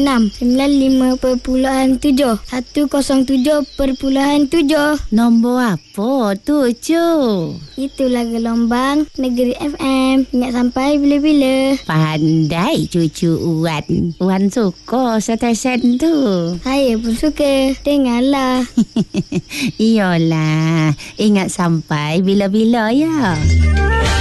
695.7 107.7. Nombor apa tu, Cu? Itulah gelombang Negeri FM. Ingat sampai bila-bila. Pandai cucu Wan. Wan suka stesen tu. Saya pun suka. Dengarlah. Iyalah. Ingat sampai bila-bila ya.